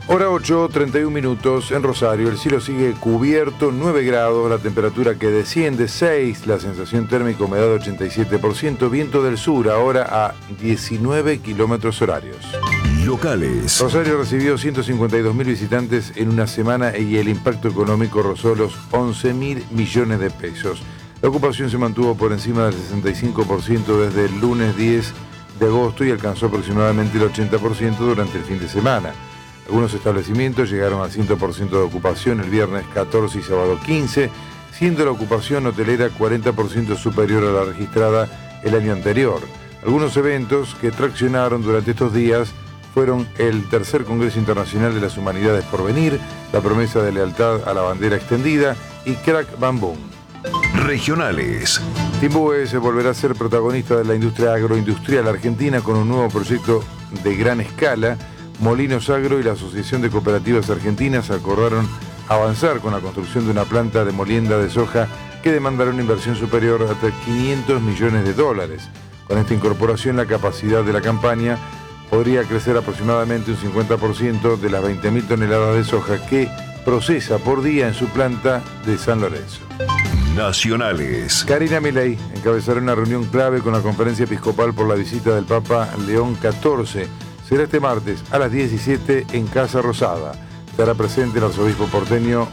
Hora 8, 31 minutos en Rosario. El cielo sigue cubierto, 9 grados, la temperatura que desciende 6, la sensación térmica, humedad 87%, viento del sur ahora a 19 kilómetros horarios. Locales. Rosario recibió 152.000 visitantes en una semana y el impacto económico rozó los 11.000 millones de pesos. La ocupación se mantuvo por encima del 65% desde el lunes 10 de agosto y alcanzó aproximadamente el 80% durante el fin de semana. Algunos establecimientos llegaron al 100% de ocupación el viernes 14 y sábado 15, siendo la ocupación hotelera 40% superior a la registrada el año anterior. Algunos eventos que traccionaron durante estos días fueron el tercer Congreso Internacional de las Humanidades por Venir, la promesa de lealtad a la bandera extendida y Crack Bam Boom. Regionales. Timbúes se volverá a ser protagonista de la industria agroindustrial argentina con un nuevo proyecto de gran escala. Molinos Agro y la Asociación de Cooperativas Argentinas acordaron avanzar con la construcción de una planta de molienda de soja que demandará una inversión superior a hasta 500 millones de dólares. Con esta incorporación, la capacidad de la campaña podría crecer aproximadamente un 50% de las 20.000 toneladas de soja que procesa por día en su planta de San Lorenzo. Nacionales. Karina Milei encabezará una reunión clave con la Conferencia Episcopal por la visita del Papa León XIV. Será este martes a las 17 en Casa Rosada. Estará presente el arzobispo porteño